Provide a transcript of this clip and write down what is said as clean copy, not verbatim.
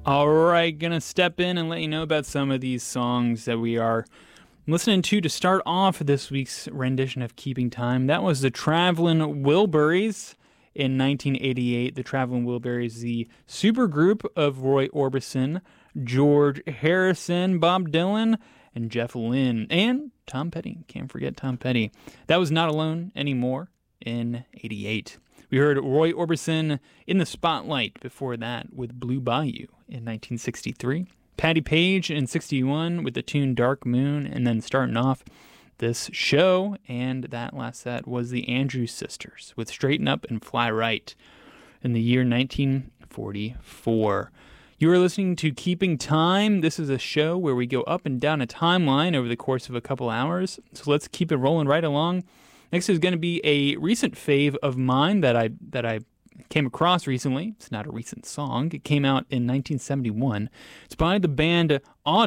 All right, gonna step in and let you know about some of these songs that we are listening to start off this week's rendition of Keeping Time. That was the Traveling Wilburys in 1988. The Traveling Wilburys, the supergroup of Roy Orbison, George Harrison, Bob Dylan, and Jeff Lynne, and Tom Petty. Can't forget Tom Petty. That was Not Alone Anymore in 88. We heard Roy Orbison in the Spotlight before that with Blue Bayou in 1963. Patti Page in 61 with the tune Dark Moon, and then starting off this show and that last set was the Andrews Sisters with Straighten Up and Fly Right in the year 1944. You are listening to Keeping Time. This is a show where we go up and down a timeline over the course of a couple hours, so let's keep it rolling right along. Next is going to be a recent fave of mine that I came across recently. It's not a recent song. It came out in 1971. It's by the band